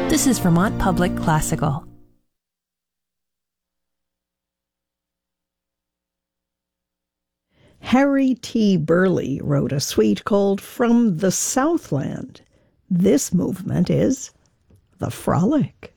This is Vermont Public Classical. Harry T. Burleigh wrote a suite called From the Southland. This movement is the Frolic.